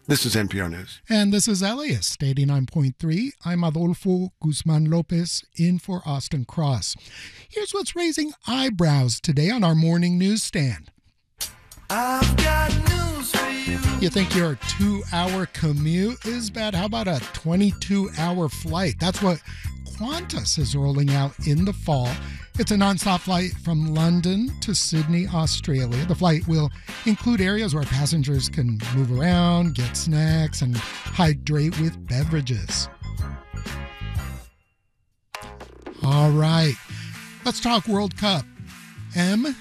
This is NPR News. And this is Elias, 89.3. I'm Adolfo Guzman Lopez, in for Austin Cross. Here's what's raising eyebrows today on our morning newsstand. I've got news for you. You think your 2-hour commute is bad? How about a 22-hour flight? That's what Qantas is rolling out in the fall. It's a nonstop flight from London to Sydney, Australia. The flight will include areas where passengers can move around, get snacks, and hydrate with beverages. All right, let's talk World Cup. M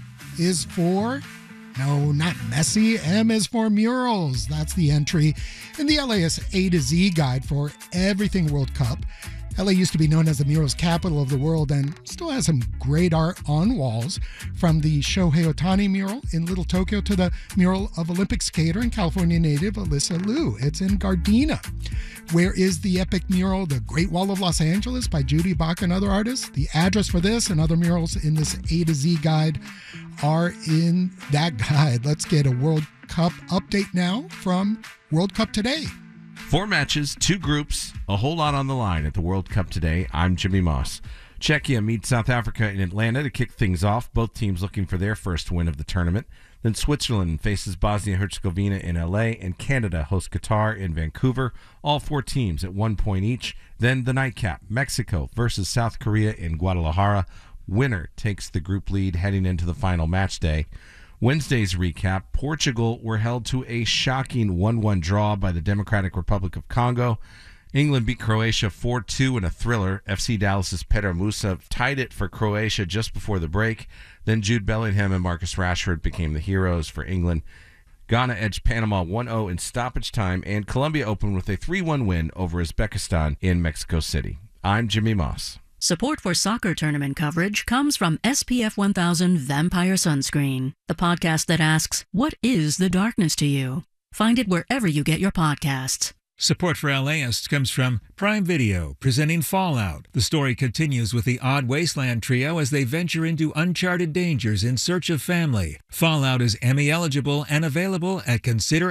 is for... No, not Messi. M is for murals. That's the entry in the LA's A to Z guide for everything World Cup. LA used to be known as the murals capital of the world and still has some great art on walls, from the Shohei Ohtani mural in Little Tokyo to the mural of Olympic skater and California native Alyssa Liu. It's in Gardena. Where is the epic mural, The Great Wall of Los Angeles by Judy Bach and other artists? The address for this and other murals in this A to Z guide are in that guide. Let's get a World Cup update now from World Cup Today. 4 matches, 2 groups, a whole lot on the line at the World Cup today. I'm Jimmy Moss. Czechia meets South Africa in Atlanta to kick things off, both teams looking for their first win of the tournament. Then Switzerland faces Bosnia-Herzegovina in LA, and Canada hosts Qatar in Vancouver, all 4 teams at 1 point each. Then the nightcap, Mexico versus South Korea in Guadalajara. Winner takes the group lead heading into the final match day. Wednesday's recap, Portugal were held to a shocking 1-1 draw by the Democratic Republic of Congo. England beat Croatia 4-2 in a thriller. FC Dallas's Petr Musa tied it for Croatia just before the break. Then Jude Bellingham and Marcus Rashford became the heroes for England. Ghana edged Panama 1-0 in stoppage time, and Colombia opened with a 3-1 win over Uzbekistan in Mexico City. I'm Jimmy Moss. Support for soccer tournament coverage comes from SPF 1000 Vampire Sunscreen, the podcast that asks, what is the darkness to you? Find it wherever you get your podcasts. Support for LAists comes from Prime Video, presenting Fallout. The story continues with the Odd Wasteland trio as they venture into uncharted dangers in search of family. Fallout is Emmy eligible and available at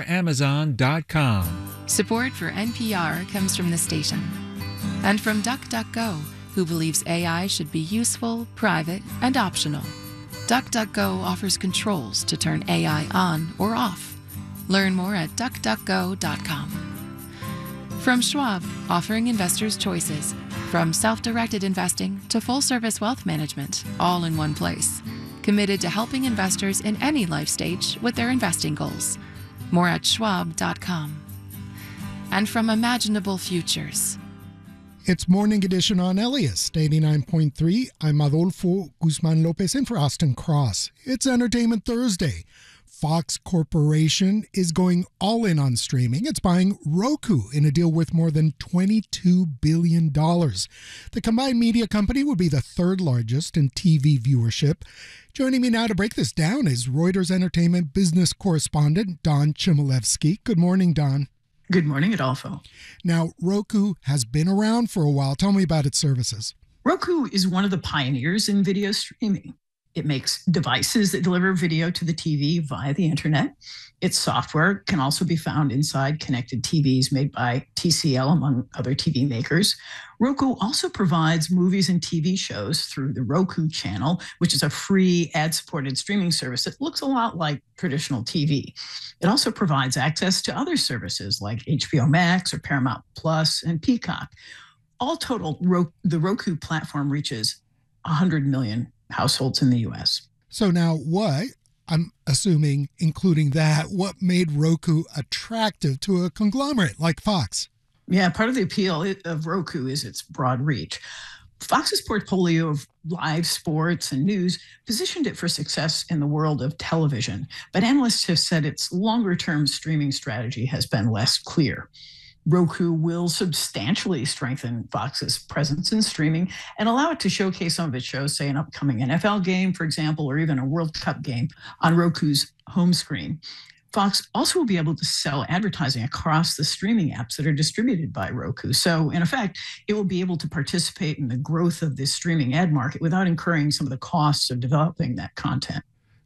consideramazon.com. Support for NPR comes from the station and from DuckDuckGo, who believes AI should be useful, private, and optional. DuckDuckGo offers controls to turn AI on or off. Learn more at duckduckgo.com. From Schwab, offering investors choices, from self-directed investing to full-service wealth management, all in one place. Committed to helping investors in any life stage with their investing goals. More at schwab.com. And from Imaginable Futures. It's Morning Edition on Elias, 89.3. I'm Adolfo Guzman Lopez, in for Austin Cross. It's Entertainment Thursday. Fox Corporation is going all in on streaming. It's buying Roku in a deal worth more than $22 billion. The combined media company would be the 3rd largest in TV viewership. Joining me now to break this down is Reuters Entertainment business correspondent Don Chmielewski. Good morning, Don. Good morning, Adolfo. Now, Roku has been around for a while. Tell me about its services. Roku is one of the pioneers in video streaming. It makes devices that deliver video to the TV via the internet. Its software can also be found inside connected TVs made by TCL, among other TV makers. Roku also provides movies and TV shows through the Roku channel, which is a free ad-supported streaming service that looks a lot like traditional TV. It also provides access to other services like HBO Max or Paramount Plus and Peacock. All total, the Roku platform reaches 100 million households in the U.S. So now what, I'm assuming, including that, what made Roku attractive to a conglomerate like Fox? Yeah, part of the appeal of Roku is its broad reach. Fox's portfolio of live sports and news positioned it for success in the world of television, but analysts have said its longer-term streaming strategy has been less clear. Roku will substantially strengthen Fox's presence in streaming and allow it to showcase some of its shows, say an upcoming NFL game, for example, or even a World Cup game on Roku's home screen. Fox also will be able to sell advertising across the streaming apps that are distributed by Roku. So, in effect, it will be able to participate in the growth of this streaming ad market without incurring some of the costs of developing that content.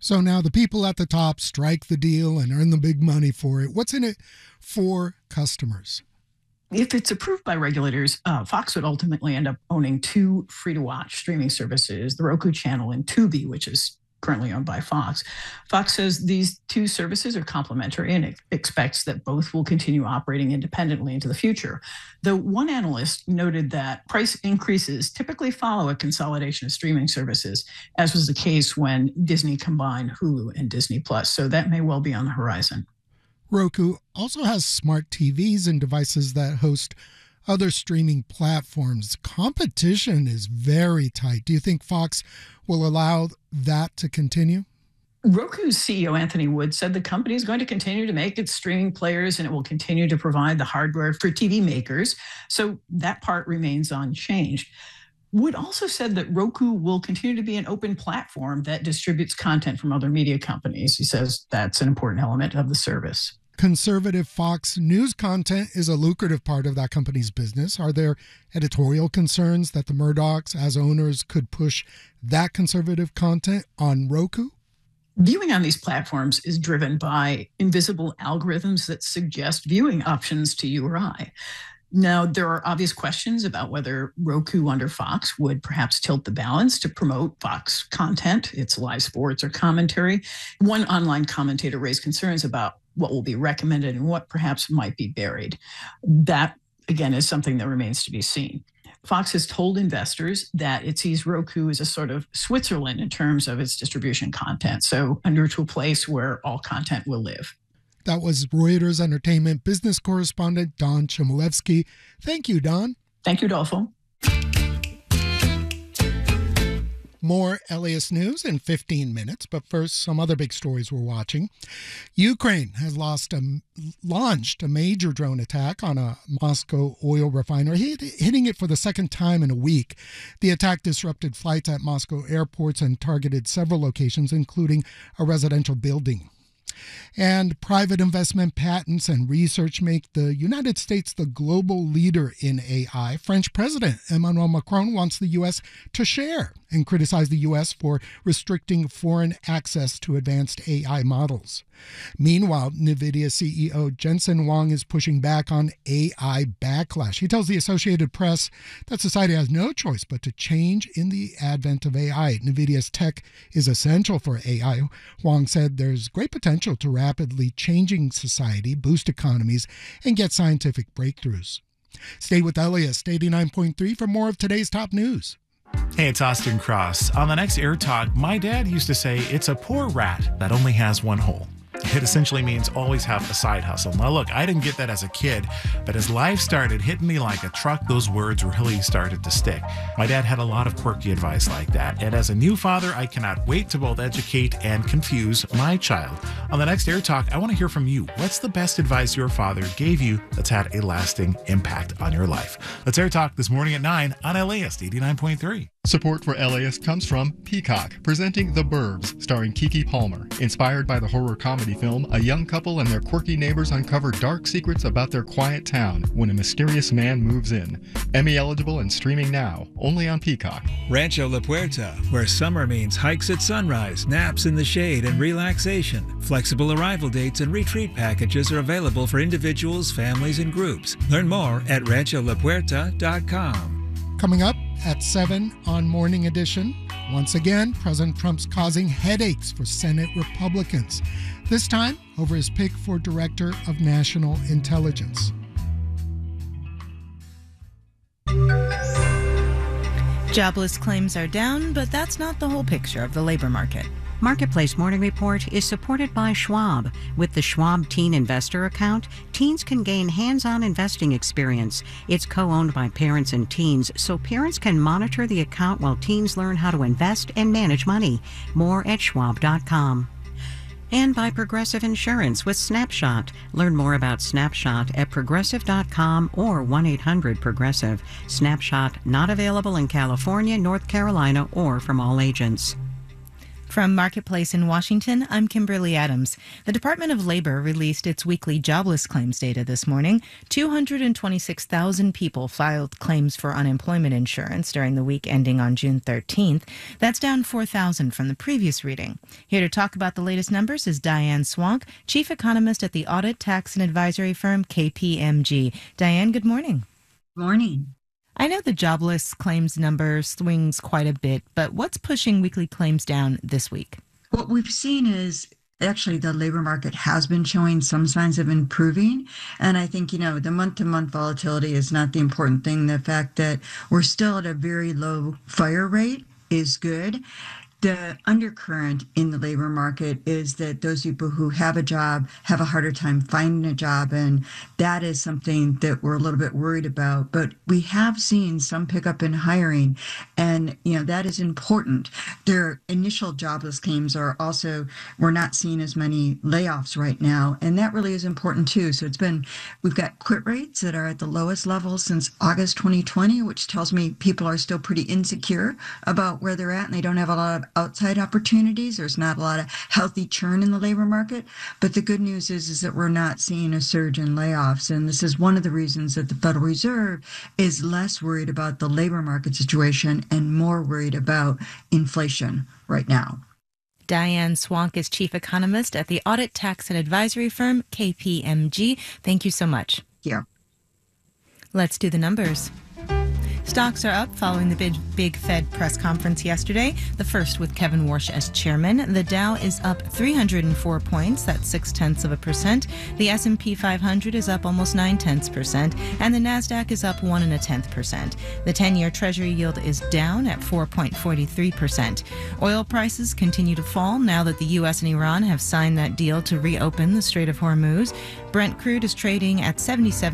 So now the people at the top strike the deal and earn the big money for it. What's in it for customers? If it's approved by regulators, Fox would ultimately end up owning two free-to-watch streaming services, the Roku channel and Tubi, which is currently owned by Fox. Fox says these two services are complementary and expects that both will continue operating independently into the future. Though one analyst noted that price increases typically follow a consolidation of streaming services, as was the case when Disney combined Hulu and Disney+. So that may well be on the horizon. Roku also has smart TVs and devices that host other streaming platforms. Competition is very tight. Do you think Fox will allow that to continue? Roku's CEO Anthony Wood said the company is going to continue to make its streaming players and it will continue to provide the hardware for TV makers. So that part remains unchanged. Wood also said that Roku will continue to be an open platform that distributes content from other media companies. He says that's an important element of the service. Conservative Fox News content is a lucrative part of that company's business. Are there editorial concerns that the Murdochs, as owners, could push that conservative content on Roku? Viewing on these platforms is driven by invisible algorithms that suggest viewing options to you or I. Now, there are obvious questions about whether Roku under Fox would perhaps tilt the balance to promote Fox content, its live sports or commentary. One online commentator raised concerns about what will be recommended and what perhaps might be buried. That, again, is something that remains to be seen. Fox has told investors that it sees Roku as a sort of Switzerland in terms of its distribution content, so a neutral place where all content will live. That was Reuters Entertainment business correspondent Don Chmielewski. Thank you, Don. Thank you, Dolfo. More LAist news in 15 minutes, but first, some other big stories we're watching. Ukraine has launched a major drone attack on a Moscow oil refinery, hitting it for the second time in a week. The attack disrupted flights at Moscow airports and targeted several locations, including a residential building. And private investment, patents, and research make the United States the global leader in AI. French President Emmanuel Macron wants the U.S. to share and criticize the U.S. for restricting foreign access to advanced AI models. Meanwhile, NVIDIA CEO Jensen Huang is pushing back on AI backlash. He tells the Associated Press that society has no choice but to change in the advent of AI. NVIDIA's tech is essential for AI. Huang said there's great potential to rapidly changing society, boost economies, and get scientific breakthroughs. Stay with LAist 89.3 for more of today's top news. Hey, it's Austin Cross. On the next Air Talk, my dad used to say it's a poor rat that only has one hole. It essentially means always have a side hustle. Now, look, I didn't get that as a kid, but as life started hitting me like a truck, those words really started to stick. My dad had a lot of quirky advice like that, and as a new father, I cannot wait to both educate and confuse my child. On the next Air Talk, I want to hear from you. What's the best advice your father gave you that's had a lasting impact on your life? Let's Air Talk this morning at 9 on LAist 89.3. Support for LAist comes from Peacock, presenting The Burbs, starring Keke Palmer. Inspired by the horror comedy film, a young couple and their quirky neighbors uncover dark secrets about their quiet town when a mysterious man moves in. Emmy eligible and streaming now, only on Peacock. Rancho La Puerta, where summer means hikes at sunrise, naps in the shade, and relaxation. Flexible arrival dates and retreat packages are available for individuals, families, and groups. Learn more at rancholapuerta.com. Coming up at 7 on Morning Edition, once again, President Trump's causing headaches for Senate Republicans, this time over his pick for Director of National Intelligence. Jobless claims are down, but that's not the whole picture of the labor market. Marketplace Morning Report is supported by Schwab. With the Schwab Teen Investor Account, teens can gain hands-on investing experience. It's co-owned by parents and teens, so parents can monitor the account while teens learn how to invest and manage money. More at schwab.com. And by Progressive Insurance with Snapshot. Learn more about Snapshot at progressive.com or 1-800-PROGRESSIVE. Snapshot not available in California, North Carolina, or from all agents. From Marketplace in Washington, I'm Kimberly Adams. The Department of Labor released its weekly jobless claims data this morning. 226,000 people filed claims for unemployment insurance during the week ending on June 13th. That's down 4,000 from the previous reading. Here to talk about the latest numbers is Diane Swank, chief economist at the audit, tax, and advisory firm KPMG. Diane, good morning. Morning. I know the jobless claims number swings quite a bit, but what's pushing weekly claims down this week? What we've seen is actually the labor market has been showing some signs of improving. And I think, the month-to-month volatility is not the important thing. The fact that we're still at a very low fire rate is good. The undercurrent in the labor market is that those people who have a job have a harder time finding a job, and that is something that we're a little bit worried about. But we have seen some pickup in hiring, and that is important. Their initial jobless claims are also, we're not seeing as many layoffs right now, and that really is important too. So we've got quit rates that are at the lowest level since August 2020, which tells me people are still pretty insecure about where they're at, and they don't have a lot of outside opportunities. There's not a lot of healthy churn in the labor market. But the good news is that we're not seeing a surge in layoffs. And this is one of the reasons that the Federal Reserve is less worried about the labor market situation and more worried about inflation right now. Diane Swank is chief economist at the audit, tax, and advisory firm KPMG. Thank you so much. Yeah. Let's do the numbers. Stocks are up following the big Fed press conference yesterday, the first with Kevin Warsh as chairman. The Dow is up 304 points, that's 0.6%. The S&P 500 is up almost 0.9%, and the Nasdaq is up 1.1%. The 10-year Treasury yield is down at 4.43%. Oil prices continue to fall now that the U.S. and Iran have signed that deal to reopen the Strait of Hormuz. Brent crude is trading at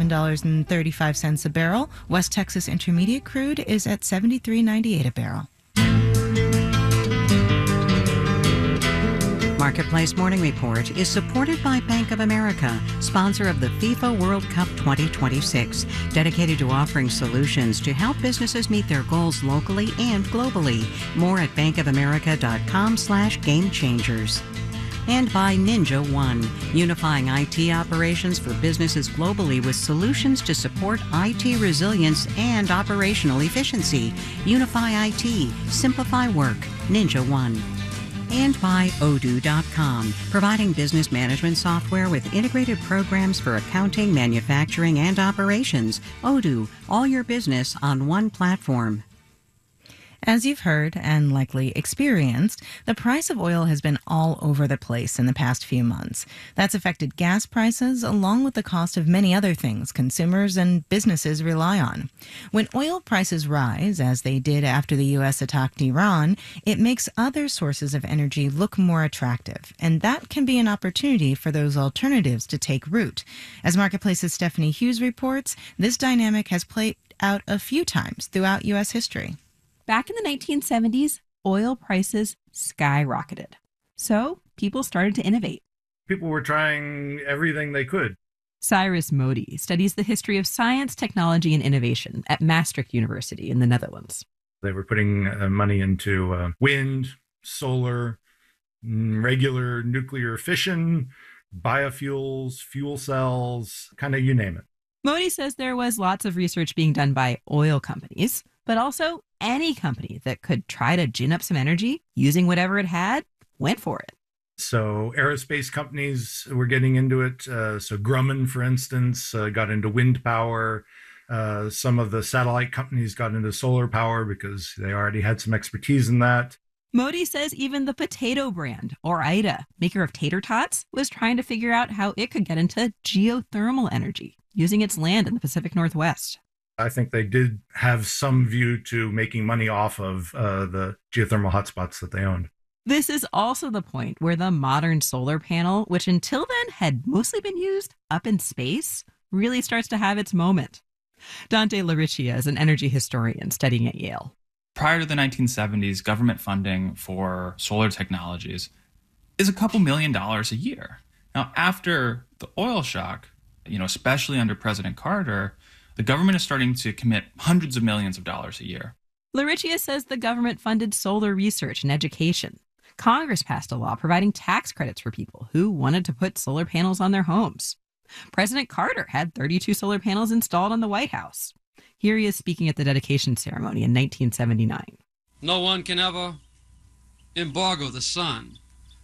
$77.35 a barrel. West Texas Intermediate crude is at $73.98 a barrel. Marketplace Morning Report is supported by Bank of America, sponsor of the FIFA World Cup 2026, dedicated to offering solutions to help businesses meet their goals locally and globally. More at bankofamerica.com/gamechangers. And by Ninja One, unifying IT operations for businesses globally with solutions to support IT resilience and operational efficiency. Unify IT, simplify work, Ninja One. And by Odoo.com, providing business management software with integrated programs for accounting, manufacturing, and operations. Odoo, all your business on one platform. As you've heard and likely experienced, the price of oil has been all over the place in the past few months. That's affected gas prices along with the cost of many other things consumers and businesses rely on. When oil prices rise, as they did after the U.S. attacked Iran, it makes other sources of energy look more attractive, and that can be an opportunity for those alternatives to take root. As Marketplace's Stephanie Hughes reports, this dynamic has played out a few times throughout U.S. history. Back in the 1970s, oil prices skyrocketed. So people started to innovate. People were trying everything they could. Cyrus Modi studies the history of science, technology, and innovation at Maastricht University in the Netherlands. They were putting money into wind, solar, regular nuclear fission, biofuels, fuel cells, kind of you name it. Modi says there was lots of research being done by oil companies, but also any company that could try to gin up some energy using whatever it had went for it. So aerospace companies were getting into it. So Grumman, for instance, got into wind power. Some of the satellite companies got into solar power because they already had some expertise in that. Modi says even the potato brand, Ore-Ida, maker of tater tots, was trying to figure out how it could get into geothermal energy using its land in the Pacific Northwest. I think they did have some view to making money off of the geothermal hotspots that they owned. This is also the point where the modern solar panel, which until then had mostly been used up in space, really starts to have its moment. Dante Laricchia is an energy historian studying at Yale. Prior to the 1970s, government funding for solar technologies is a couple $1 million a year. Now, after the oil shock, especially under President Carter, the government is starting to commit hundreds of millions of dollars a year. Laricchia says the government funded solar research and education. Congress passed a law providing tax credits for people who wanted to put solar panels on their homes. President Carter had 32 solar panels installed on the White House. Here he is speaking at the dedication ceremony in 1979. No one can ever embargo the sun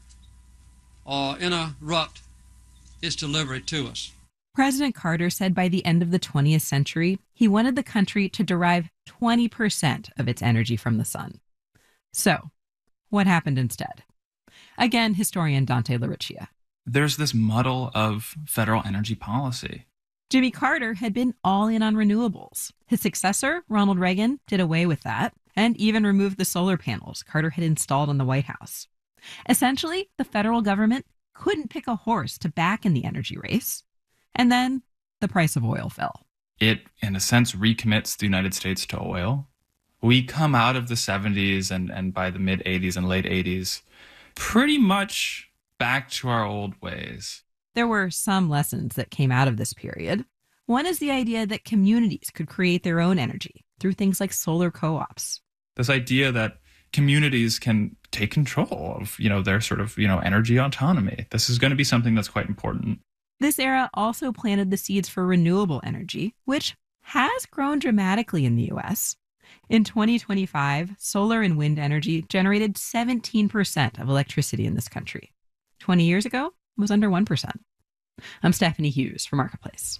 or interrupt its delivery to us. President Carter said by the end of the 20th century, he wanted the country to derive 20% of its energy from the sun. So, what happened instead? Again, historian Dante LaRiccia. There's this muddle of federal energy policy. Jimmy Carter had been all in on renewables. His successor, Ronald Reagan, did away with that and even removed the solar panels Carter had installed on the White House. Essentially, the federal government couldn't pick a horse to back in the energy race. And then the price of oil fell. It, in a sense, recommits the United States to oil. We come out of the 70s and by the mid-80s and late 80s pretty much back to our old ways. There were some lessons that came out of this period. One is the idea that communities could create their own energy through things like solar co-ops. This idea that communities can take control of, their sort of, energy autonomy. This is going to be something that's quite important. This era also planted the seeds for renewable energy, which has grown dramatically in the U.S. In 2025, solar and wind energy generated 17% of electricity in this country. 20 years ago, it was under 1%. I'm Stephanie Hughes for Marketplace.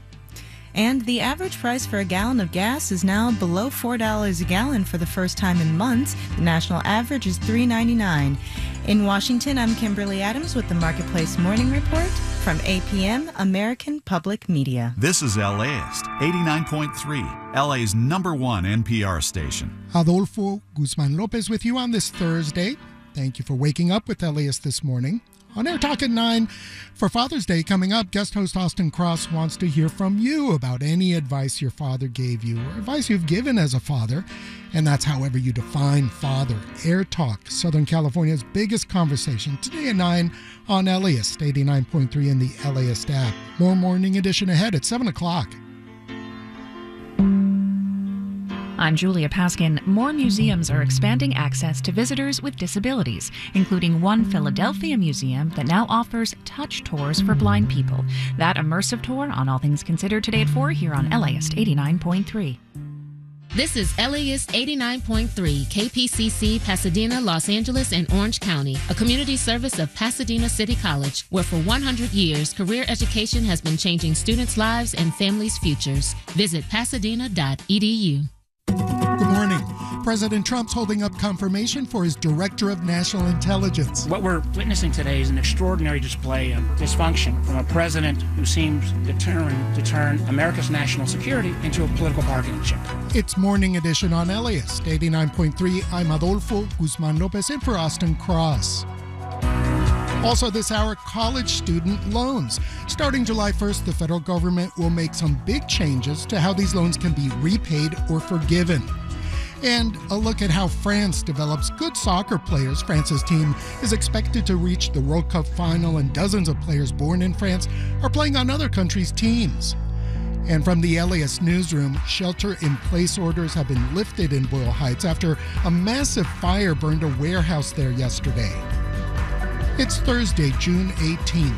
And the average price for a gallon of gas is now below $4 a gallon for the first time in months. The national average is $3.99. In Washington, I'm Kimberly Adams with the Marketplace Morning Report from APM, American Public Media. This is LAist, 89.3, LA's #1 NPR station. Adolfo Guzman Lopez with you on this Thursday. Thank you for waking up with LAist this morning. On Air Talk at 9, for Father's Day coming up, guest host Austin Cross wants to hear from you about any advice your father gave you or advice you've given as a father. And that's however you define father. Air Talk, Southern California's biggest conversation, today at 9 on LAist, 89.3 in the LAist app. More Morning Edition ahead at 7 o'clock. I'm Julia Paskin. More museums are expanding access to visitors with disabilities, including one Philadelphia museum that now offers touch tours for blind people. That immersive tour on All Things Considered today at 4 here on LAist 89.3. This is LAist 89.3, KPCC, Pasadena, Los Angeles, and Orange County, a community service of Pasadena City College, where for 100 years, career education has been changing students' lives and families' futures. Visit pasadena.edu. Good morning. President Trump's holding up confirmation for his Director of National Intelligence. What we're witnessing today is an extraordinary display of dysfunction from a president who seems determined to turn America's national security into a political bargaining chip. It's Morning Edition on LAist 89.3. I'm Adolfo Guzman Lopez in for Austin Cross. Also this hour, college student loans. Starting July 1st, the federal government will make some big changes to how these loans can be repaid or forgiven. And a look at how France develops good soccer players. France's team is expected to reach the World Cup final, and dozens of players born in France are playing on other countries' teams. And from the LAist newsroom, shelter-in-place orders have been lifted in Boyle Heights after a massive fire burned a warehouse there yesterday. It's Thursday, June 18th.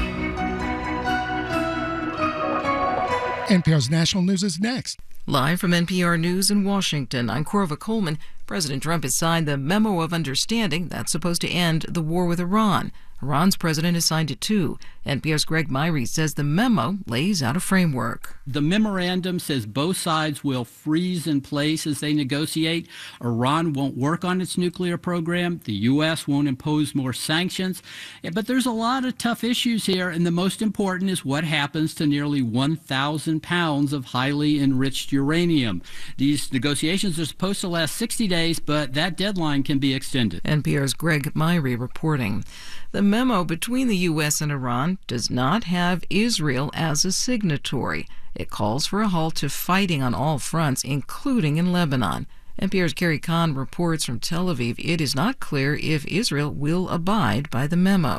NPR's National News is next. Live from NPR News in Washington, I'm Corva Coleman. President Trump has signed the Memo of Understanding that's supposed to end the war with Iran. Iran's president has signed it too. NPR's Greg Myrie says the memo lays out a framework. The memorandum says both sides will freeze in place as they negotiate. Iran won't work on its nuclear program. The U.S. won't impose more sanctions. But there's a lot of tough issues here, and the most important is what happens to nearly 1,000 pounds of highly enriched uranium. These negotiations are supposed to last 60 days, but that deadline can be extended. NPR's Greg Myrie reporting. The memo between the U.S. and Iran does not have Israel as a signatory. It calls for a halt to fighting on all fronts, including in Lebanon. NPR's Carrie Kahn reports from Tel Aviv. It is not clear if Israel will abide by the memo.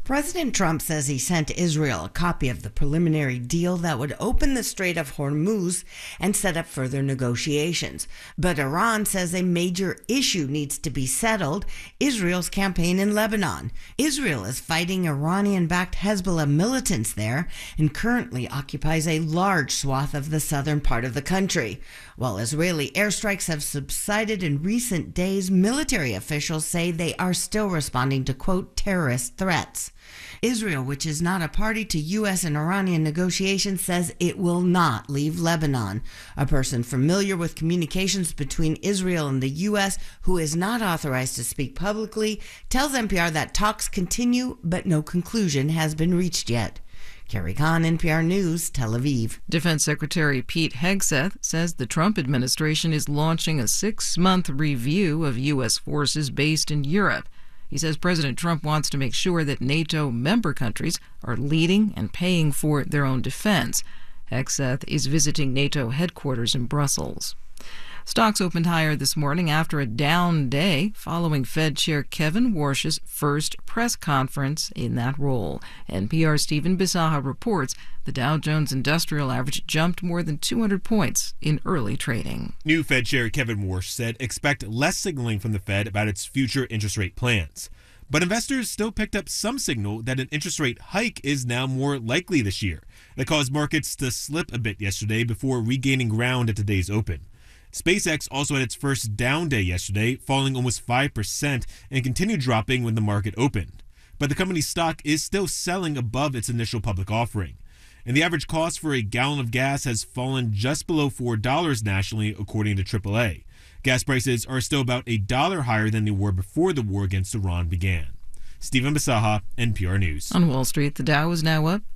President Trump says he sent Israel a copy of the preliminary deal that would open the Strait of Hormuz and set up further negotiations. But Iran says a major issue needs to be settled: Israel's campaign in Lebanon. Israel is fighting Iranian-backed Hezbollah militants there and currently occupies a large swath of the southern part of the country. While Israeli airstrikes have subsided in recent days, military officials say they are still responding to, quote, terrorist threats. Israel, which is not a party to U.S. and Iranian negotiations, says it will not leave Lebanon. A person familiar with communications between Israel and the U.S., who is not authorized to speak publicly, tells NPR that talks continue, but no conclusion has been reached yet. Carrie Kahn, NPR News, Tel Aviv. Defense Secretary Pete Hegseth says the Trump administration is launching a 6-month review of U.S. forces based in Europe. He says President Trump wants to make sure that NATO member countries are leading and paying for their own defense. Hegseth is visiting NATO headquarters in Brussels. Stocks opened higher this morning after a down day following Fed Chair Kevin Warsh's first press conference in that role. NPR's Stephen Bisaha reports the Dow Jones Industrial Average jumped more than 200 points in early trading. New Fed Chair Kevin Warsh said expect less signaling from the Fed about its future interest rate plans. But investors still picked up some signal that an interest rate hike is now more likely this year. That caused markets to slip a bit yesterday before regaining ground at today's open. SpaceX also had its first down day yesterday, falling almost 5% and continued dropping when the market opened. But the company's stock is still selling above its initial public offering. And the average cost for a gallon of gas has fallen just below $4 nationally, according to AAA. Gas prices are still about $1 higher than they were before the war against Iran began. Stephen Bisaha, NPR News. On Wall Street, the Dow is now up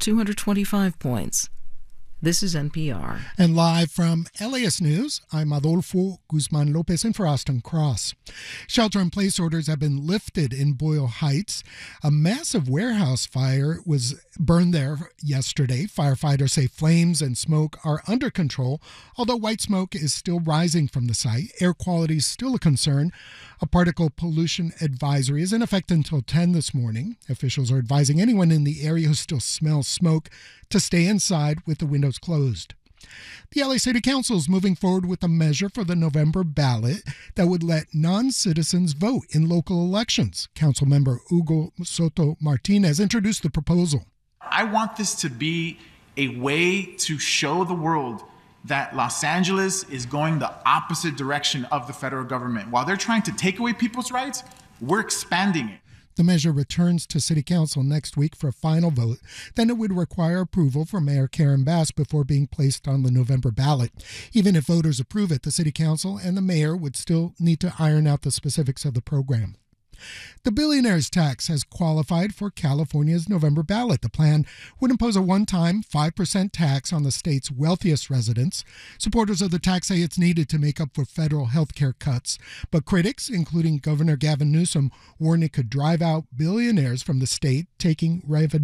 225 points. This is NPR. And live from LAS News, I'm Adolfo Guzman Lopez in for Austin Cross. Shelter-in-place orders have been lifted in Boyle Heights. A massive warehouse fire was burned there yesterday. Firefighters say flames and smoke are under control, although white smoke is still rising from the site. Air quality is still a concern. A particle pollution advisory is in effect until 10 this morning. Officials are advising anyone in the area who still smells smoke to stay inside with the windows closed. The LA City Council is moving forward with a measure for the November ballot that would let non-citizens vote in local elections. Councilmember Hugo Soto Martinez introduced the proposal. I want this to be a way to show the world that Los Angeles is going the opposite direction of the federal government. While they're trying to take away people's rights, we're expanding it. The measure returns to City Council next week for a final vote. Then it would require approval from Mayor Karen Bass before being placed on the November ballot. Even if voters approve it, the City Council and the mayor would still need to iron out the specifics of the program. The billionaire's tax has qualified for California's November ballot. The plan would impose a one-time 5% tax on the state's wealthiest residents. Supporters of the tax say it's needed to make up for federal health care cuts. But critics, including Governor Gavin Newsom, warn it could drive out billionaires from the state, taking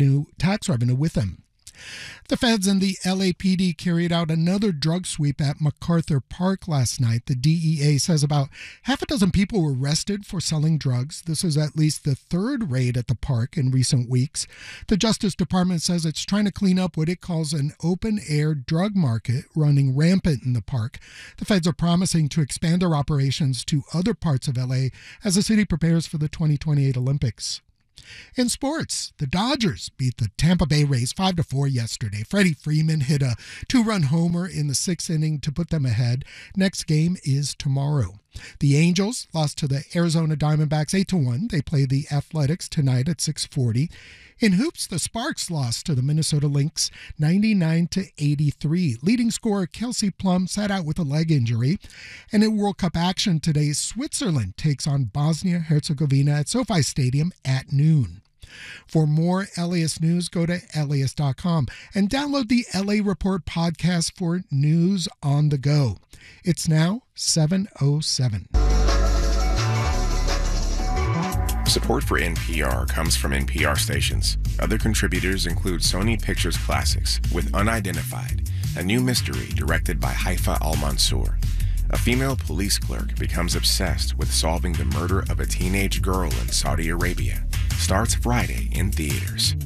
tax revenue with them. The feds and the LAPD carried out another drug sweep at MacArthur Park last night. The DEA says about half a dozen people were arrested for selling drugs. This is at least the third raid at the park in recent weeks. The Justice Department says it's trying to clean up what it calls an open-air drug market running rampant in the park. The feds are promising to expand their operations to other parts of LA as the city prepares for the 2028 Olympics. In sports, the Dodgers beat the Tampa Bay Rays 5-4 yesterday. Freddie Freeman hit a 2-run homer in the 6th inning to put them ahead. Next game is tomorrow. The Angels lost to the Arizona Diamondbacks 8-1. They play the Athletics tonight at 6:40. In hoops, the Sparks lost to the Minnesota Lynx 99-83. Leading scorer Kelsey Plum sat out with a leg injury. And in World Cup action today, Switzerland takes on Bosnia-Herzegovina at SoFi Stadium at noon. For more LAS news, go to LAS.com and download the LA Report podcast for news on the go. It's now 7:07. Support for NPR comes from NPR stations. Other contributors include Sony Pictures Classics with Unidentified, a new mystery directed by Haifa Al-Mansour. A female police clerk becomes obsessed with solving the murder of a teenage girl in Saudi Arabia starts Friday in theaters.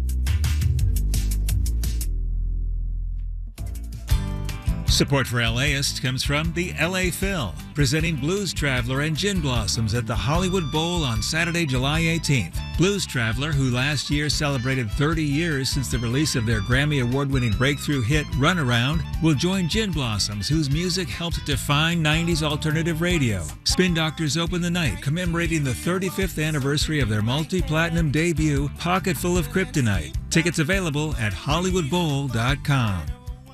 Support for LAist comes from the LA Phil, presenting Blues Traveler and Gin Blossoms at the Hollywood Bowl on Saturday, July 18th. Blues Traveler, who last year celebrated 30 years since the release of their Grammy Award-winning breakthrough hit Runaround, will join Gin Blossoms, whose music helped define 90s alternative radio. Spin Doctors open the night, commemorating the 35th anniversary of their multi-platinum debut, Pocket Full of Kryptonite. Tickets available at HollywoodBowl.com.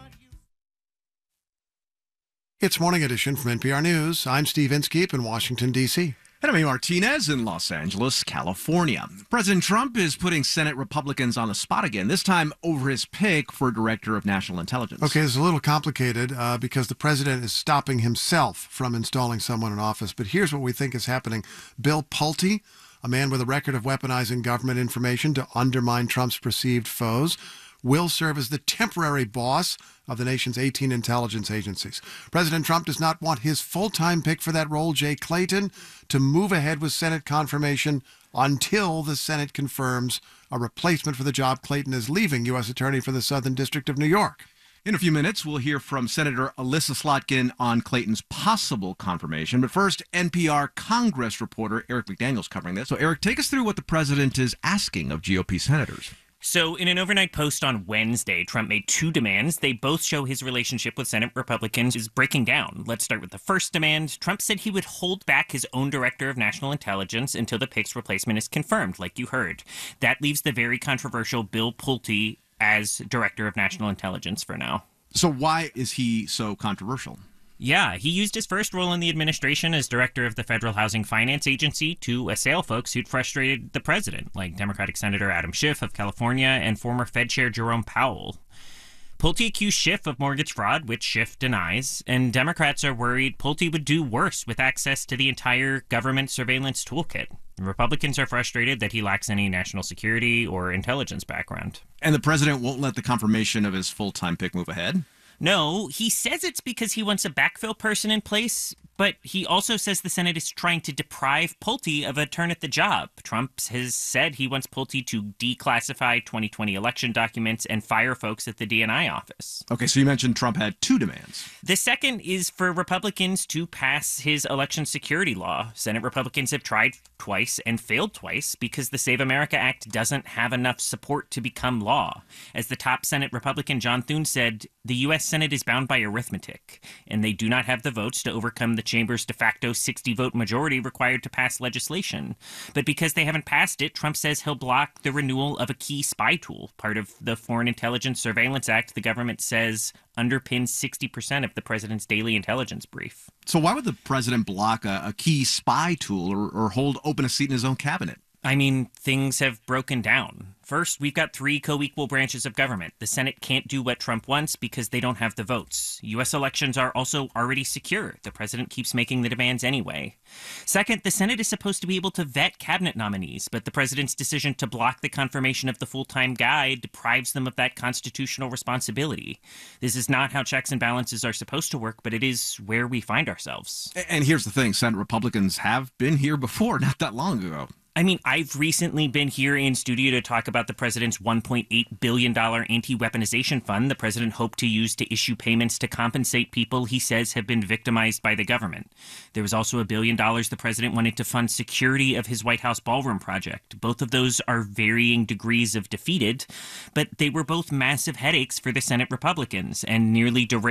It's Morning Edition from NPR News. I'm Steve Inskeep in Washington, D.C. And I'm Amy Martinez in Los Angeles, California. President Trump is putting Senate Republicans on the spot again, this time over his pick for Director of National Intelligence. Okay, it's a little complicated because the president is stopping himself from installing someone in office. But here's what we think is happening. Bill Pulte, a man with a record of weaponizing government information to undermine Trump's perceived foes, will serve as the temporary boss of the nation's 18 intelligence agencies. President Trump does not want his full-time pick for that role, Jay Clayton, to move ahead with Senate confirmation until the Senate confirms a replacement for the job. Clayton is leaving U.S. Attorney for the Southern District of New York. In a few minutes, we'll hear from Senator Alyssa Slotkin on Clayton's possible confirmation. But first, NPR Congress reporter Eric McDaniel's covering this. So, Eric, take us through what the president is asking of GOP senators. So in an overnight post on Wednesday, Trump made two demands. They both show his relationship with Senate Republicans is breaking down. Let's start with the first demand. Trump said he would hold back his own Director of National Intelligence until the pick's replacement is confirmed, like you heard. That leaves the very controversial Bill Pulte as Director of National Intelligence for now. So why is he so controversial? Yeah, he used his first role in the administration as director of the Federal Housing Finance Agency to assail folks who'd frustrated the president, like Democratic Senator Adam Schiff of California and former Fed Chair Jerome Powell. Pulte accused Schiff of mortgage fraud, which Schiff denies, and Democrats are worried Pulte would do worse with access to the entire government surveillance toolkit. Republicans are frustrated that he lacks any national security or intelligence background. And the president won't let the confirmation of his full-time pick move ahead? No, he says it's because he wants a backfill person in place, but he also says the Senate is trying to deprive Pulte of a turn at the job. Trump has said he wants Pulte to declassify 2020 election documents and fire folks at the DNI office. Okay, so you mentioned Trump had two demands. The second is for Republicans to pass his election security law. Senate Republicans have tried twice and failed twice because the Save America Act doesn't have enough support to become law. As the top Senate Republican John Thune said, the U.S. Senate is bound by arithmetic, and they do not have the votes to overcome the chamber's de facto 60-vote majority required to pass legislation. But because they haven't passed it, Trump says he'll block the renewal of a key spy tool, part of the Foreign Intelligence Surveillance Act the government says underpins 60% of the president's daily intelligence brief. So why would the president block a key spy tool or hold open a seat in his own cabinet? I mean, things have broken down. First, we've got three co-equal branches of government. The Senate can't do what Trump wants because they don't have the votes. U.S. elections are also already secure. The president keeps making the demands anyway. Second, the Senate is supposed to be able to vet cabinet nominees, but the president's decision to block the confirmation of the full-time guy deprives them of that constitutional responsibility. This is not how checks and balances are supposed to work, but it is where we find ourselves. And here's the thing, Senate Republicans have been here before, not that long ago. I mean, I've recently been here in studio to talk about the president's $1.8 billion anti-weaponization fund the president hoped to use to issue payments to compensate people he says have been victimized by the government. There was also $1 billion the president wanted to fund security of his White House ballroom project. Both of those are varying degrees of defeated, but they were both massive headaches for the Senate Republicans and nearly derailed